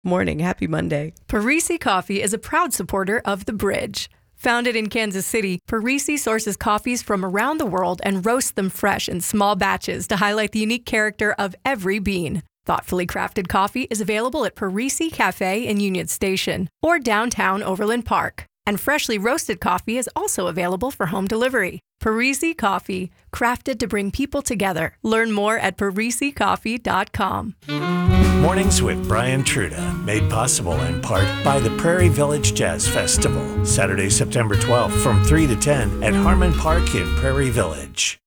Morning. Happy Monday. Parisi Coffee is a proud supporter of The Bridge. Founded in Kansas City, Parisi sources coffees from around the world and roasts them fresh in small batches to highlight the unique character of every bean. Thoughtfully crafted coffee is available at Parisi Cafe in Union Station or downtown Overland Park. And freshly roasted coffee is also available for home delivery. Parisi Coffee, crafted to bring people together. Learn more at parisicoffee.com. Mornings with Brian Truda, made possible in part by the Prairie Village Jazz Festival, Saturday, September 12th from 3 to 10 at Harmon Park in Prairie Village.